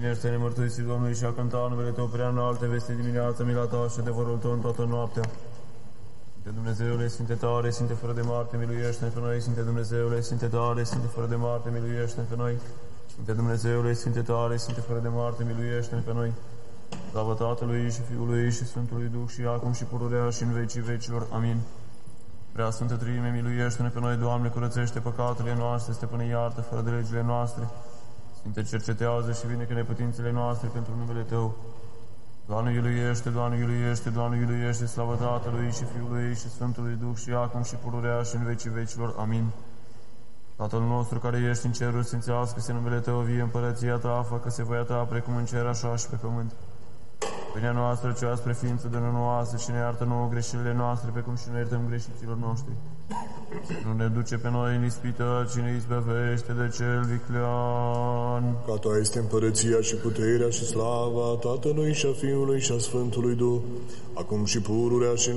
Cine-ște nemărturisi Domnului și a cânta numele Tău prea înalte, veste dimineața, mila Ta și adevărul Tău în toată noaptea. Sfinte Dumnezeule, Sfinte tare, Sfinte fără de moarte, miluiește-ne pe noi. Sfinte Dumnezeule, Sfinte tare, Sfinte fără de moarte, miluiește-ne pe noi. Sfinte Dumnezeule, Sfinte tare, Sfinte fără de moarte, miluiește-ne pe noi. Slavă Tatălui și Fiului și Sfântului Duh și acum și pururea și în vecii vecilor. Amin. Prea Sfântă Treime, miluiește-ne pe noi, Doamne, curățește păcatele noastre, Stăpâne, iartă fără de legile noastre. Sfinte, cercetează și vindecă neputințele noastre pentru numele Tău. Doamne, iuluiește, Doamne, iuluiește, Doamne, iuluiește, slavă Tatălui și Fiului și Sfântului Duh și acum și pururea și în vecii vecilor. Amin. Tatăl nostru care ești în ceruri, sfințească-se numele Tău, vie împărăția Ta, facă-se voia Ta, precum în cer, așa și pe pământ. Pâinea noastră, cea spre ființă, dă-ne nouă astăzi și ne iartă nouă greșelile noastre, precum și noi iertăm greșiților noștri. Nu ne duce pe noi în ispită, ci ne izbăvește de cel viclean. Ca Ta este împărăția și puterea și slava Tatălui și a Fiului și a Sfântului Duh, acum și pururea și în